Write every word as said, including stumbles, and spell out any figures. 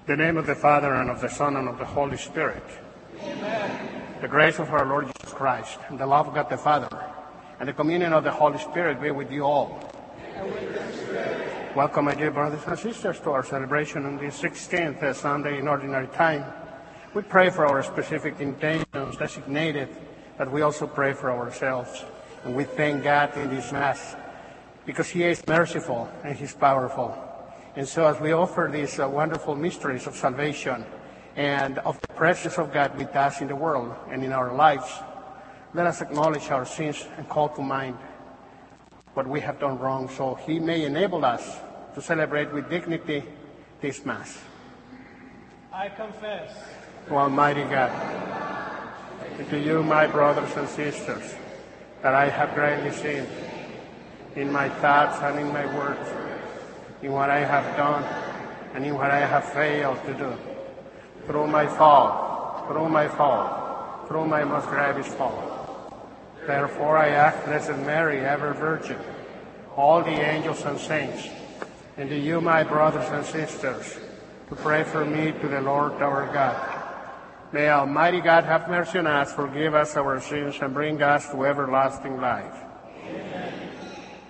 In the name of the Father, and of the Son, and of the Holy Spirit. Amen. The grace of our Lord Jesus Christ, and the love of God the Father, and the communion of the Holy Spirit be with you all. And with your spirit. Welcome, my dear brothers and sisters, to our celebration on this sixteenth Sunday in Ordinary Time. We pray for our specific intentions designated, but we also pray for ourselves. And we thank God in this Mass, because He is merciful and He's powerful. And so as we offer these uh, wonderful mysteries of salvation and of the presence of God with us in the world and in our lives, let us acknowledge our sins and call to mind what we have done wrong, so He may enable us to celebrate with dignity this Mass. I confess to Almighty God, and to you, my brothers and sisters, that I have greatly sinned in my thoughts and in my words, in what I have done and in what I have failed to do, through my fault, through my fault, through my most grievous fault. Therefore I ask Blessed Mary, ever Virgin, all the angels and saints, and to you, my brothers and sisters, to pray for me to the Lord our God. May Almighty God have mercy on us, forgive us our sins, and bring us to everlasting life.